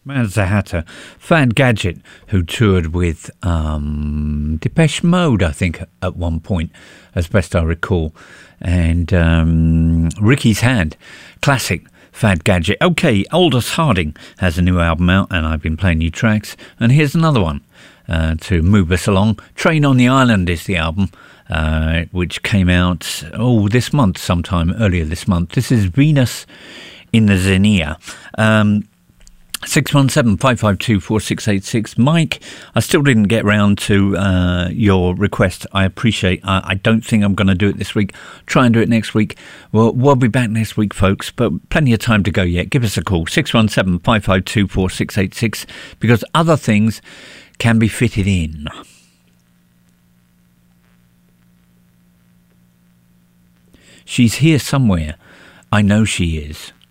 Mad Hatter, Fad Gadget, who toured with Depeche Mode, I think, at one point, as best I recall, and Ricky's Hand, classic Fad Gadget. Okay, Aldous Harding has a new album out, and I've been playing new tracks, and here's another one to move us along. Train on the Island is the album, which came out this month, sometime earlier this month. This is Venus in the Xenia. 617-552-4686. Mike, I still didn't get round to your request. I appreciate. I don't think I'm going to do it this week. Try and do it next week. Well, we'll be back next week, folks, but plenty of time to go yet. Give us a call, 617-552-4686, because other things can be fitted in. She's here somewhere. I know she is.